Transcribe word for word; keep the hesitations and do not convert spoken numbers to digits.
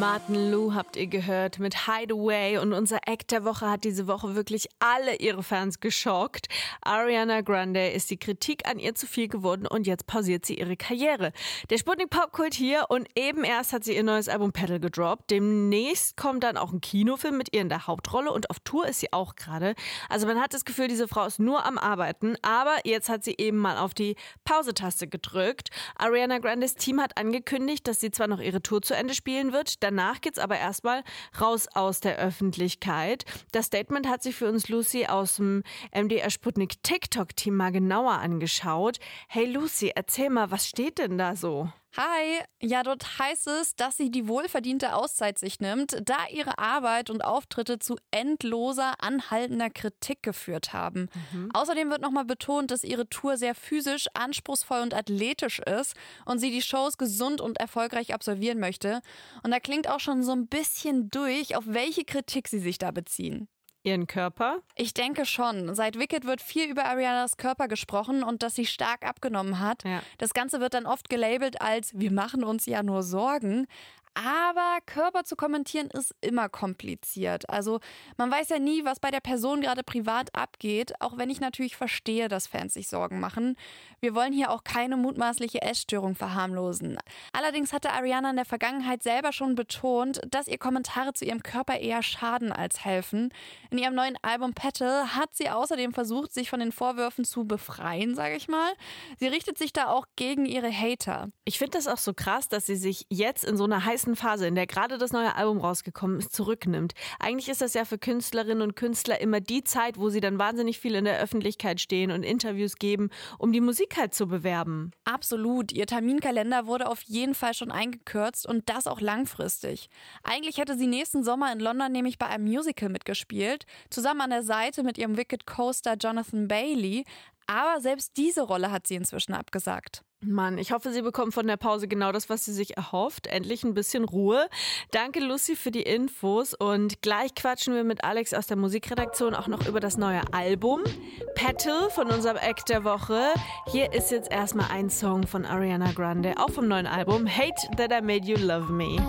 Martin Lou habt ihr gehört mit Hideaway und unser Act der Woche hat diese Woche wirklich alle ihre Fans geschockt. Ariana Grande ist die Kritik an ihr zu viel geworden und jetzt pausiert sie ihre Karriere. Der Sputnik Popkult hier und eben erst hat sie ihr neues Album Petal gedroppt. Demnächst kommt dann auch ein Kinofilm mit ihr in der Hauptrolle und auf Tour ist sie auch gerade. Also man hat das Gefühl, diese Frau ist nur am Arbeiten, aber jetzt hat sie eben mal auf die Pause-Taste gedrückt. Ariana Grandes Team hat angekündigt, dass sie zwar noch ihre Tour zu Ende spielen wird, danach geht's aber erstmal raus aus der Öffentlichkeit. Das Statement hat sich für uns Lucy aus dem M D R Sputnik TikTok-Team mal genauer angeschaut. Hey Lucy, erzähl mal, was steht denn da so? Hi, ja, dort heißt es, dass sie die wohlverdiente Auszeit sich nimmt, da ihre Arbeit und Auftritte zu endloser, anhaltender Kritik geführt haben. Mhm. Außerdem wird nochmal betont, dass ihre Tour sehr physisch, anspruchsvoll und athletisch ist und sie die Shows gesund und erfolgreich absolvieren möchte. Und da klingt auch schon so ein bisschen durch, auf welche Kritik sie sich da beziehen. Ihren Körper? Ich denke schon. Seit Wicked wird viel über Arianas Körper gesprochen und dass sie stark abgenommen hat. Ja. Das Ganze wird dann oft gelabelt als wir machen uns ja nur Sorgen. Aber Körper zu kommentieren ist immer kompliziert. Also man weiß ja nie, was bei der Person gerade privat abgeht, auch wenn ich natürlich verstehe, dass Fans sich Sorgen machen. Wir wollen hier auch keine mutmaßliche Essstörung verharmlosen. Allerdings hatte Ariana in der Vergangenheit selber schon betont, dass ihr Kommentare zu ihrem Körper eher schaden als helfen. In ihrem neuen Album Petal hat sie außerdem versucht, sich von den Vorwürfen zu befreien, sage ich mal. Sie richtet sich da auch gegen ihre Hater. Ich finde das auch so krass, dass sie sich jetzt in so einer heißen Phase, in der gerade das neue Album rausgekommen ist, zurücknimmt. Eigentlich ist das ja für Künstlerinnen und Künstler immer die Zeit, wo sie dann wahnsinnig viel in der Öffentlichkeit stehen und Interviews geben, um die Musik halt zu bewerben. Absolut. Ihr Terminkalender wurde auf jeden Fall schon eingekürzt und das auch langfristig. Eigentlich hätte sie nächsten Sommer in London nämlich bei einem Musical mitgespielt, zusammen an der Seite mit ihrem Wicked-Co-Star Jonathan Bailey. Aber selbst diese Rolle hat sie inzwischen abgesagt. Mann, ich hoffe, sie bekommt von der Pause genau das, was sie sich erhofft. Endlich ein bisschen Ruhe. Danke, Lucy, für die Infos. Und gleich quatschen wir mit Alex aus der Musikredaktion auch noch über das neue Album. Petal von unserem Act der Woche. Hier ist jetzt erstmal ein Song von Ariana Grande, auch vom neuen Album Hate That I Made You Love Me.